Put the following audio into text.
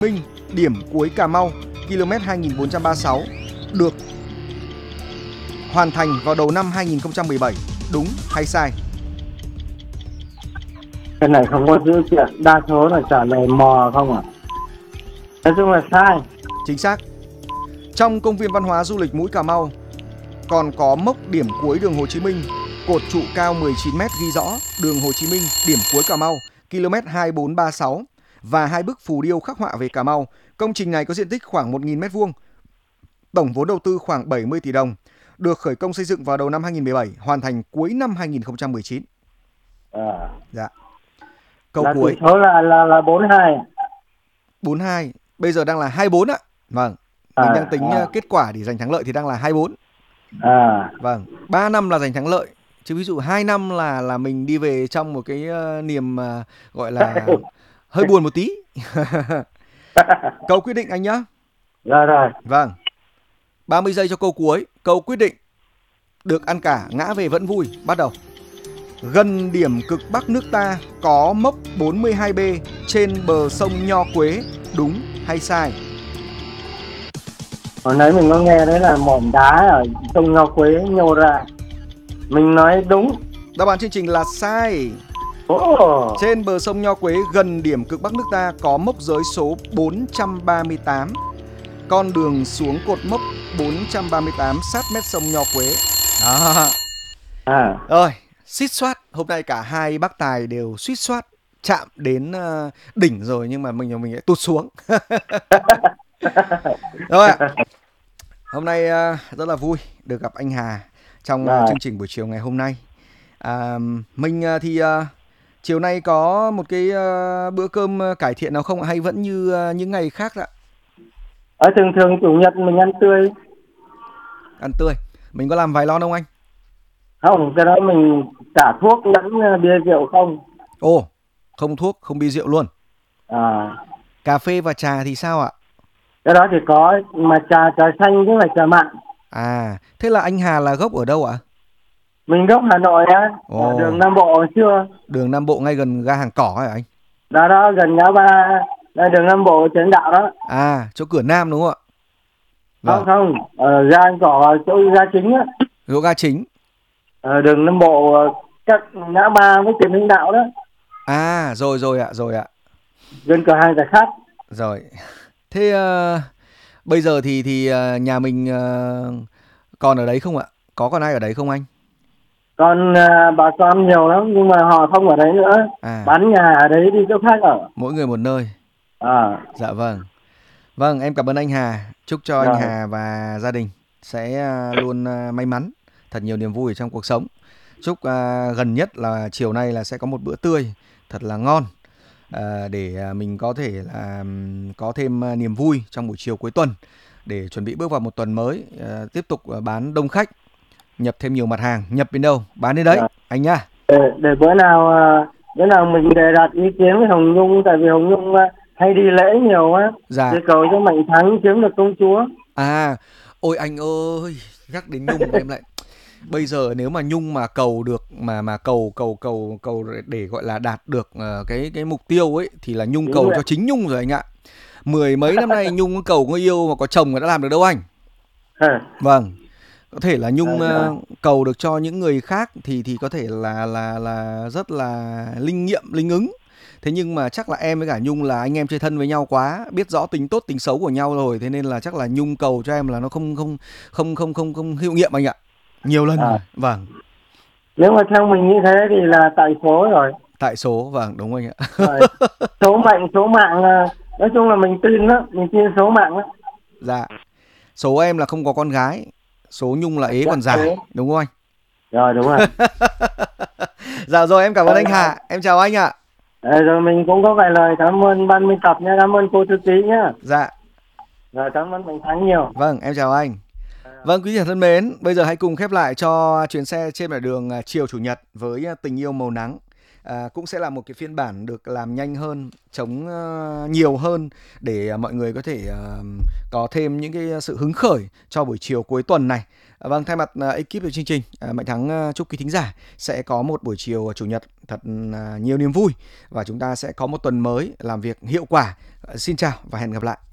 Minh, điểm cuối Cà Mau, km 2436, được hoàn thành vào đầu năm 2017, đúng hay sai? Cái này không có dữ kiện, đa số là trả lời mò không à. Nói chung là sai. Chính xác. Trong công viên văn hóa du lịch Mũi Cà Mau còn có mốc điểm cuối đường Hồ Chí Minh, cột trụ cao 19m ghi rõ đường Hồ Chí Minh, điểm cuối Cà Mau, km 2436 và 2 bức phù điêu khắc họa về Cà Mau. Công trình này có diện tích khoảng 1.000 m², tổng vốn đầu tư khoảng 70 tỷ đồng, được khởi công xây dựng vào đầu năm 2017, hoàn thành cuối năm 2019. Dạ. Câu là cuối. Tỷ số là 4-2. 4-2, bây giờ đang là 2-4 ạ. Vâng. Mình đang tính kết quả để giành thắng lợi thì đang là 2-4. Vâng, 3 năm là giành thắng lợi. Chứ ví dụ 2 năm là mình đi về trong một cái niềm gọi là hơi buồn một tí. Câu quyết định anh nhá. Rồi. Vâng. 30 giây cho câu cuối. Câu quyết định. Được ăn cả, ngã về vẫn vui. Bắt đầu. Gần điểm cực Bắc nước ta có mốc 42B trên bờ sông Nho Quế, đúng hay sai? Hồi nãy mình có nghe đấy là mỏm đá ở sông Nho Quế nhô ra. Mình nói đúng. Đáp án chương trình là sai. Trên bờ sông Nho Quế gần điểm cực Bắc nước ta có mốc giới số 438. Con đường xuống cột mốc 438 sát mép sông Nho Quế. Rồi, suýt soát. Hôm nay cả hai bác tài đều suýt soát chạm đến đỉnh rồi, nhưng mà mình lại tụt xuống. Rồi ạ. Hôm nay rất là vui được gặp anh Hà trong chương trình buổi chiều ngày hôm nay. Mình thì chiều nay có một cái bữa cơm cải thiện nào không, hay vẫn như những ngày khác ạ? Thường chủ nhật mình ăn tươi. Ăn tươi. Mình có làm vài lon không anh? Không, cái đó mình cả thuốc lẫn bia rượu không. Ồ, không thuốc, không bia rượu luôn. Cà phê và trà thì sao ạ? Cái đó thì có, mà trà xanh chứ là trà mặn. Thế là anh Hà là gốc ở đâu ạ? Mình gốc Hà Nội á, ở đường Nam Bộ hồi xưa. Đường Nam Bộ ngay gần ga Hàng Cỏ hả anh? Đó, gần ngã ba, đường Nam Bộ Trấn Đạo đó. Chỗ cửa Nam đúng không ạ? Không, ở ga Hàng Cỏ, chỗ ga chính á. Chỗ ga chính. Đường Nam Bộ, các ngã ba với Trần Hưng Đạo đó. Rồi ạ. Gần cửa hàng giải khát. Rồi. Thế bây giờ thì nhà mình còn ở đấy không ạ? Còn ai ở đấy không anh? Còn bà con nhiều lắm, nhưng mà họ không ở đấy nữa. Bán nhà ở đấy đi chỗ khác ở. Mỗi người một nơi. Dạ vâng. Vâng, em cảm ơn anh Hà. Chúc cho anh Hà và gia đình sẽ luôn may mắn, thật nhiều niềm vui trong cuộc sống. Chúc gần nhất là chiều nay là sẽ có một bữa tươi thật là ngon, để mình có thể là có thêm niềm vui trong buổi chiều cuối tuần, để chuẩn bị bước vào một tuần mới, tiếp tục bán đông khách, nhập thêm nhiều mặt hàng, nhập đến đâu bán đến đấy anh nhá. Để bữa nào mình đề đặt ý kiến với Hồng Nhung, tại vì Hồng Nhung hay đi lễ nhiều á. Để cầu cho Mạnh Thắng kiếm được công chúa. Ôi anh ơi, nhắc đến Nhung em lại bây giờ nếu mà Nhung mà cầu được, mà cầu để gọi là đạt được cái mục tiêu ấy, thì là Nhung cầu cho chính Nhung rồi anh ạ. 10 mấy năm nay Nhung cầu có yêu mà có chồng mà đã làm được đâu anh. Vâng, có thể là Nhung cầu được cho những người khác thì có thể là rất là linh nghiệm, linh ứng. Thế nhưng mà chắc là em với cả Nhung là anh em chơi thân với nhau quá, biết rõ tính tốt tính xấu của nhau rồi, thế nên là chắc là Nhung cầu cho em là nó không hiệu nghiệm anh ạ. Nhiều lần rồi. Vâng. Nếu mà theo mình như thế thì là tại số rồi. Tại số, vâng, đúng anh ạ. Số mệnh, số mạng, nói chung là mình tin đó, mình tin số mạng đó. Dạ. Số em là không có con gái, số Nhung là ế còn dài, đúng không anh? Rồi, đúng rồi. Dạ rồi, em cảm ơn anh Hà, em chào anh ạ. Rồi mình cũng có vài lời cảm ơn ban biên tập nhé, cảm ơn cô thư ký nhé. Dạ. Rồi, cảm ơn Mạnh Thắng nhiều. Vâng, em chào anh. Vâng, quý vị thân mến, bây giờ hãy cùng khép lại cho chuyến xe trên mặt đường chiều chủ nhật với tình yêu màu nắng. cũng sẽ là một cái phiên bản được làm nhanh hơn, chống nhiều hơn để mọi người có thể có thêm những cái sự hứng khởi cho buổi chiều cuối tuần này. Vâng, thay mặt ekip của chương trình, Mạnh Thắng chúc quý thính giả sẽ có một buổi chiều chủ nhật thật nhiều niềm vui và chúng ta sẽ có một tuần mới làm việc hiệu quả. Xin chào và hẹn gặp lại.